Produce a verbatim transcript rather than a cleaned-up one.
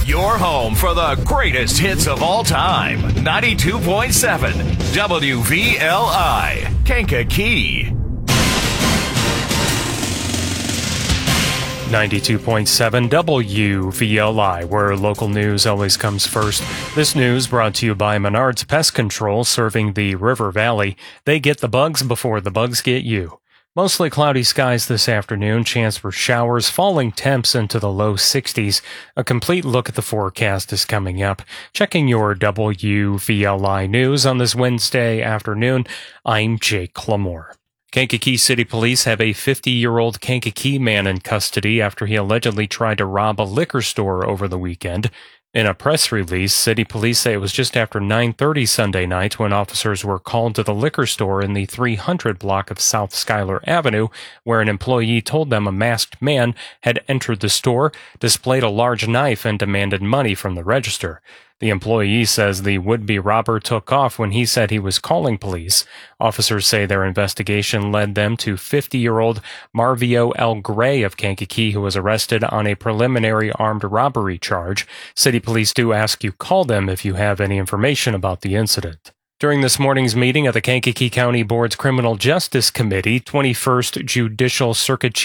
Your home for the greatest hits of all time. ninety-two point seven W V L I, Kankakee. ninety-two point seven W V L I, where local news always comes first. This news brought to you by Menards Pest Control, serving the River Valley. They get the bugs before the bugs get you. Mostly cloudy skies this afternoon, chance for showers, falling temps into the low sixties. A complete look at the forecast is coming up. Checking your W V L I news on this Wednesday afternoon, I'm Jake Clamore. Kankakee City Police have a fifty-year-old Kankakee man in custody after he allegedly tried to rob a liquor store over the weekend. In a press release, City Police say it was just after nine thirty Sunday night when officers were called to the liquor store in the three hundred block of South Schuyler Avenue, where an employee told them a masked man had entered the store, displayed a large knife, and demanded money from the register. The employee says the would-be robber took off when he said he was calling police. Officers say their investigation led them to fifty-year-old Marvio L. Gray of Kankakee, who was arrested on a preliminary armed robbery charge. City Police do ask you call them if you have any information about the incident. During this morning's meeting of the Kankakee County Board's Criminal Justice Committee, twenty-first Judicial Circuit